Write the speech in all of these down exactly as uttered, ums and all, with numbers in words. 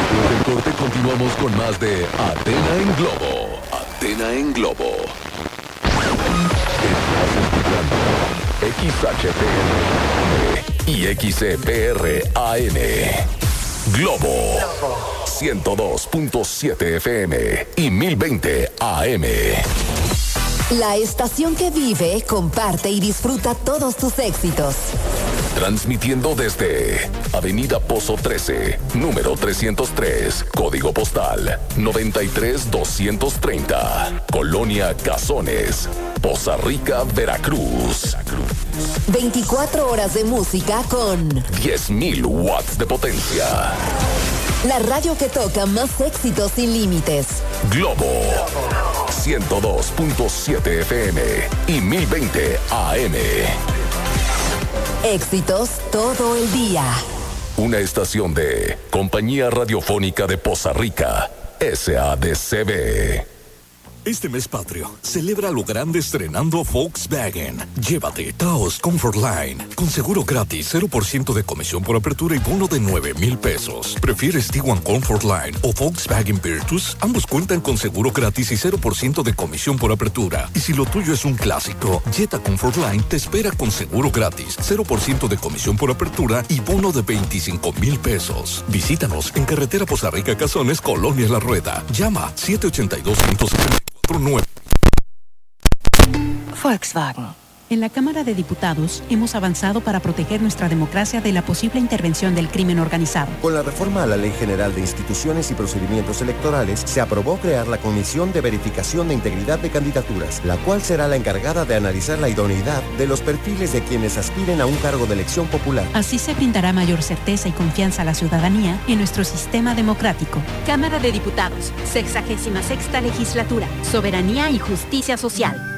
Después del corte continuamos con más de Athena en Globo. Athena en Globo. Estás escuchando X H P R y X E P R A N. Globo ciento dos punto siete F M y mil veinte A M. La estación que vive, comparte y disfruta todos tus éxitos. Transmitiendo desde Avenida Pozo trece, número trescientos tres, código postal noventa y tres doscientos treinta, Colonia Cazones, Poza Rica, Veracruz. veinticuatro horas de música con diez mil watts de potencia. La radio que toca más éxitos sin límites. Globo ciento dos punto siete F M y mil veinte A M. Éxitos todo el día. Una estación de Compañía Radiofónica de Poza Rica, S A D C B. Este mes patrio, celebra lo grande estrenando Volkswagen. Llévate Taos Comfortline, con seguro gratis, cero por ciento de comisión por apertura y bono de nueve mil pesos. ¿Prefieres Tiguan Comfortline o Volkswagen Virtus? Ambos cuentan con seguro gratis y cero por ciento de comisión por apertura. Y si lo tuyo es un clásico, Jetta Comfortline te espera con seguro gratis, cero por ciento de comisión por apertura y bono de veinticinco mil pesos. Visítanos en Carretera Poza Rica Cazones, Colonia La Rueda. Llama siete ocho dos, uno siete cuatro nueve. Volkswagen. En la Cámara de Diputados hemos avanzado para proteger nuestra democracia de la posible intervención del crimen organizado. Con la reforma a la Ley General de Instituciones y Procedimientos Electorales, se aprobó crear la Comisión de Verificación de Integridad de Candidaturas, la cual será la encargada de analizar la idoneidad de los perfiles de quienes aspiren a un cargo de elección popular. Así se brindará mayor certeza y confianza a la ciudadanía en nuestro sistema democrático. Cámara de Diputados, sexagésima sexta legislatura, soberanía y justicia social.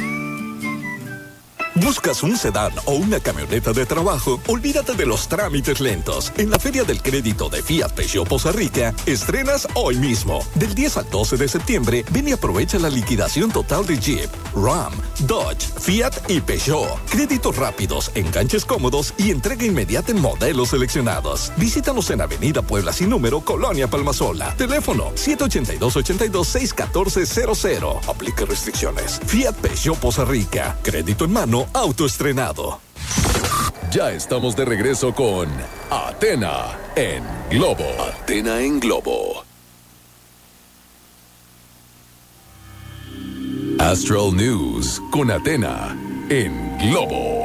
¿Buscas un sedán o una camioneta de trabajo? Olvídate de los trámites lentos. En la Feria del Crédito de Fiat Peugeot Poza Rica, estrenas hoy mismo. Del diez al doce de septiembre, ven y aprovecha la liquidación total de Jeep, Ram, Dodge, Fiat y Peugeot. Créditos rápidos, enganches cómodos y entrega inmediata en modelos seleccionados. Visítanos en Avenida Puebla sin número, Colonia Palmasola. Teléfono siete ocho dos, ocho dos, seis uno cuatro cero cero. Aplica restricciones. Fiat Peugeot Poza Rica. Crédito en mano, autoestrenado. Ya estamos de regreso con Athena en Globo. Athena en Globo. Astral News con Athena en Globo.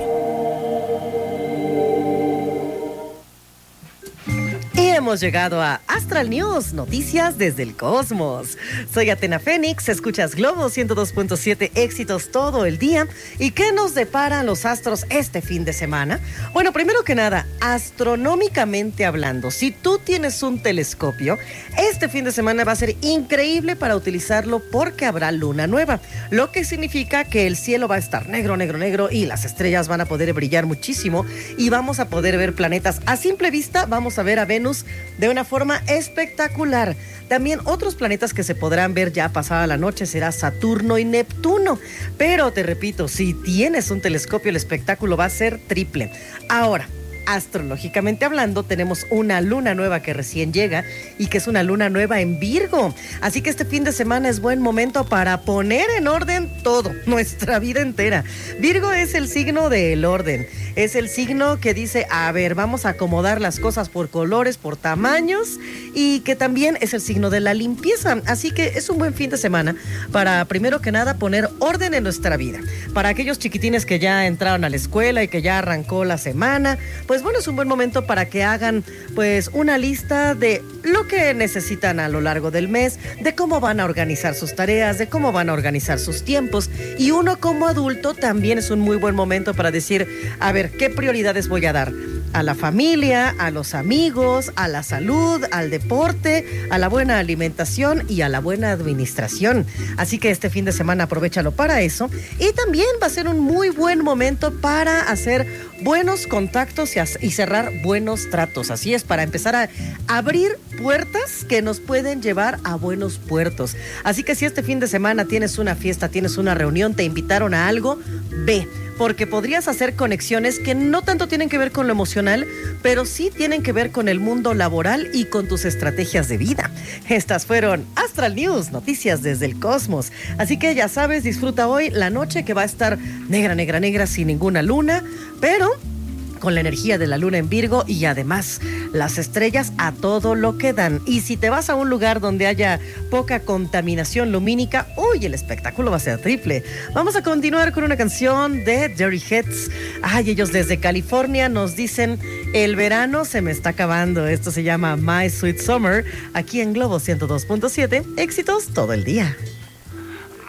Y hemos llegado a Astral News, noticias desde el cosmos. Soy Athena Fénix, escuchas Globo ciento dos punto siete, éxitos todo el día. ¿Y qué nos deparan los astros este fin de semana? Bueno, primero que nada, astronómicamente hablando, si tú tienes un telescopio, este fin de semana va a ser increíble para utilizarlo porque habrá luna nueva, lo que significa que el cielo va a estar negro, negro, negro y las estrellas van a poder brillar muchísimo y vamos a poder ver planetas. A simple vista vamos a ver a Venus de una forma espectacular. También otros planetas que se podrán ver ya pasada la noche será Saturno y Neptuno. Pero te repito, si tienes un telescopio, el espectáculo va a ser triple. Ahora, astrológicamente hablando, tenemos una luna nueva que recién llega y que es una luna nueva en Virgo. Así que este fin de semana es buen momento para poner en orden todo, nuestra vida entera. Virgo es el signo del orden. Es el signo que dice, a ver, vamos a acomodar las cosas por colores, por tamaños, y que también es el signo de la limpieza. Así que es un buen fin de semana para, primero que nada, poner orden en nuestra vida. Para aquellos chiquitines que ya entraron a la escuela y que ya arrancó la semana, pues bueno, es un buen momento para que hagan pues una lista de lo que necesitan a lo largo del mes, de cómo van a organizar sus tareas, de cómo van a organizar sus tiempos. Y uno como adulto también es un muy buen momento para decir, a ver, ¿qué prioridades voy a dar? A la familia, a los amigos, a la salud, al deporte, a la buena alimentación y a la buena administración. Así que este fin de semana aprovéchalo para eso. Y también va a ser un muy buen momento para hacer buenos contactos y, y cerrar buenos tratos. Así es, para empezar a abrir puertas que nos pueden llevar a buenos puertos. Así que si este fin de semana tienes una fiesta, tienes una reunión, te invitaron a algo, ve. porque podrías hacer conexiones que no tanto tienen que ver con lo emocional, pero sí tienen que ver con el mundo laboral y con tus estrategias de vida. Estas fueron Astral News, noticias desde el cosmos. Así que ya sabes, disfruta hoy la noche que va a estar negra, negra, negra, sin ninguna luna, pero con la energía de la luna en Virgo y además las estrellas a todo lo que dan. Y si te vas a un lugar donde haya poca contaminación lumínica, uy, el espectáculo va a ser triple. Vamos a continuar con una canción de Dirty Heads. Ay, ellos desde California nos dicen, el verano se me está acabando. Esto se llama My Sweet Summer, aquí en Globo ciento dos punto siete, éxitos todo el día.